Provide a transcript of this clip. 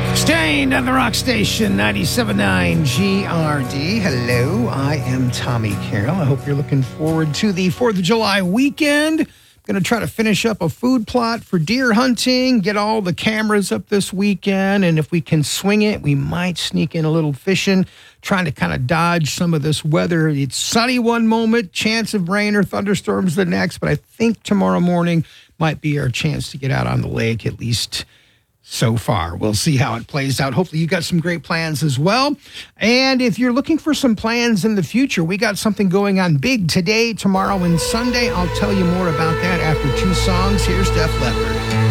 Staying at the rock station, 97.9 GRD. Hello, I am Tommy Carroll. I hope you're looking forward to the 4th of July weekend. I'm going to try to finish up a food plot for deer hunting, get all the cameras up this weekend, and if we can swing it, we might sneak in a little fishing, trying to kind of dodge some of this weather. It's sunny one moment, chance of rain or thunderstorms the next, but I think tomorrow morning might be our chance to get out on the lake, at least so far. We'll see how it plays out. Hopefully you got some great plans as well. And if you're looking for some plans in the future, we got something going on big today, tomorrow, and Sunday. I'll tell you more about that after two songs. Here's Def Leppard.